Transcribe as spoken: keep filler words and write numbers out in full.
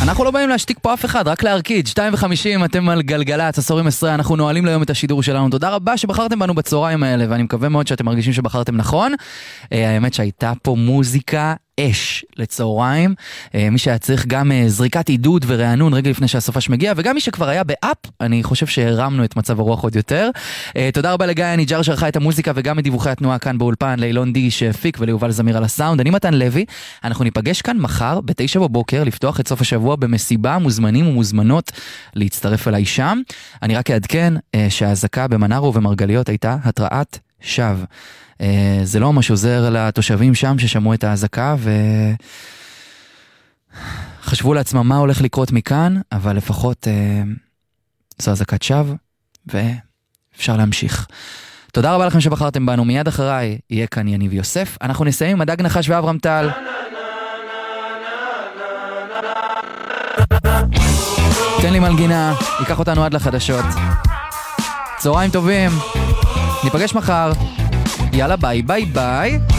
אנחנו לא באים להשתיק פה אף אחד, רק להרקיד. שתיים וחמישים, אתם על גלגלת, עשורים עשרה, אנחנו נועלים ליום את השידור שלנו. תודה רבה שבחרתם בנו בצהריים האלה, ואני מקווה מאוד שאתם מרגישים שבחרתם נכון. האמת שהייתה פה מוזיקה אש לצהריים, מי שהיה צריך גם זריקת עידוד ורענון רגע לפני שהסופש מגיע, וגם מי שכבר היה באפ, אני חושב שהרמנו את מצב הרוח עוד יותר. תודה רבה לגיא ניג'ר שערכה את המוזיקה וגם את דיווחי התנועה כאן באולפן, לאילון די שהפיק וליובל זמיר על הסאונד. אני מתן לוי, אנחנו ניפגש כאן מחר בתשע בבוקר לפתוח את סוף השבוע במסיבה, מוזמנים ומוזמנות להצטרף אליי שם. אני רק אעדכן שההזקה במנרו ומרגליות הייתה התראת שווא. זה לא ממש עוזר לתושבים שם ששמעו את ההזקה וחשבו לעצמם מה הולך לקרות מכאן, אבל לפחות זו הזקת שווא ואפשר להמשיך. תודה רבה לכם שבחרתם בנו. מיד אחריי יהיה כאן יניב יוסף. אנחנו נסיים עם הדג נחש ואברהם טל. תן לי מלגינה, ייקח אותנו עד לחדשות. צהריים טובים, ניפגש מחר. יאללה ביי ביי ביי.